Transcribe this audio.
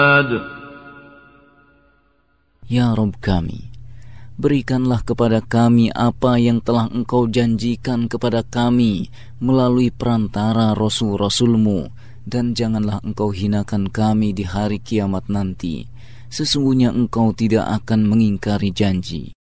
Ya Rabb kami, berikanlah kepada kami apa yang telah Engkau janjikan kepada kami melalui perantara Rasul-Rasul-Mu, dan janganlah Engkau hinakan kami di hari kiamat nanti. Sesungguhnya Engkau tidak akan mengingkari janji.